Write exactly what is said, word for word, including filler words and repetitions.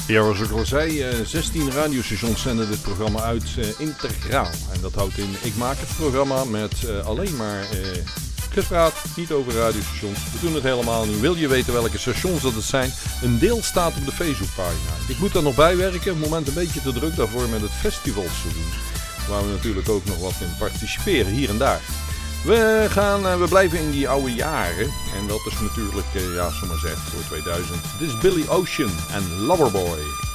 Ja, zoals ik al zei, zestien radiostations zenden dit programma uit uh, integraal. En dat houdt in, ik maak het programma met uh, alleen maar uh, gepraat, niet over radiostations. We doen het helemaal niet. Wil je weten welke stations dat het zijn? Een deel staat op de Facebookpagina. Ik moet daar nog bijwerken, op het moment een beetje te druk daarvoor met het festivalseizoen. Waar we natuurlijk ook nog wat in participeren, hier en daar. We, gaan, uh, we blijven in die oude jaren. En dat is natuurlijk, uh, ja, zomaar zeggen, voor tweeduizend. Dit is Billy Ocean en Loverboy.